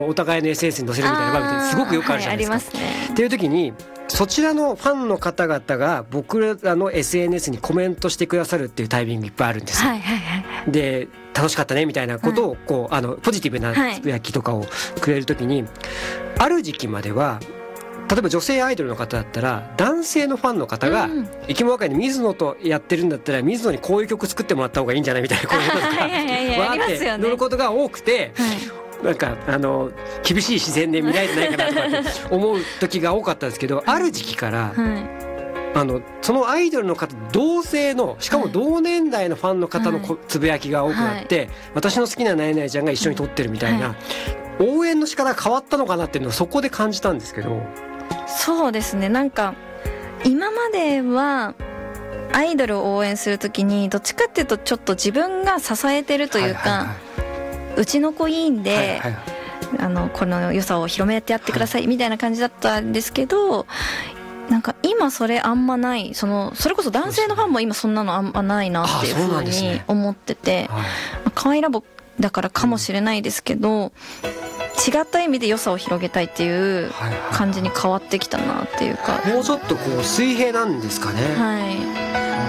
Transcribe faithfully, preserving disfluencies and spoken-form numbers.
お互いの エスエヌエス に載せるみたいな場面ってすごくよくあるじゃないですか、 はい、ありますね。 っていう時にそちらのファンの方々が僕らの エスエヌエス にコメントしてくださるっていうタイミングいっぱいあるんですよ、 はいはいはい、 で楽しかったねみたいなことをこう、はい、あのポジティブなつぶやきとかをくれる時に、はい、ある時期までは例えば女性アイドルの方だったら男性のファンの方が、うん、生き物界で水野とやってるんだったら水野にこういう曲作ってもらった方がいいんじゃないみたいなこういうこととかわーって乗ることが多くて、はい、なんかあの厳しい視線で見られてないかなとかって思う時が多かったんですけどある時期から、はい、あのそのアイドルの方同性のしかも同年代のファンの方のこ、はい、つぶやきが多くなって、はい、私の好きなナイナイちゃんが一緒に撮ってるみたいな、はい、応援の仕方が変わったのかなっていうのをそこで感じたんですけど。 そうですね、なんか今まではアイドルを応援するときにどっちかっていうとちょっと自分が支えてるというか、はいはいはい、うちの子いいんで、はいはいはい、あのこの良さを広めてやってくださいみたいな感じだったんですけど、なんか今それあんまない、そのそれこそ男性のファンも今そんなのあんまないなっていうふうに思ってて、はい、可愛いラボだからかもしれないですけど、うん違った意味で良さを広げたいっていう感じに変わってきたなっていうか、 もうちょっとこう水平なんですかね。 はい